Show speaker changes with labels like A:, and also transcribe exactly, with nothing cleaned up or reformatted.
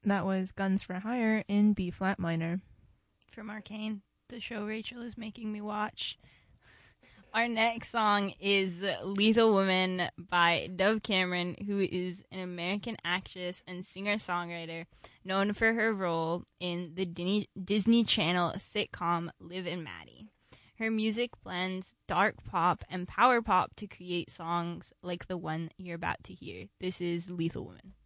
A: That was Guns for Hire in B flat minor.
B: From Arcane, the show Rachel is making me watch. Our next song is Lethal Woman by Dove Cameron, who is an American actress and singer-songwriter known for her role in the Disney Channel sitcom Liv and Maddie. Her music blends dark pop and power pop to create songs like the one you're about to hear. This is Lethal Woman.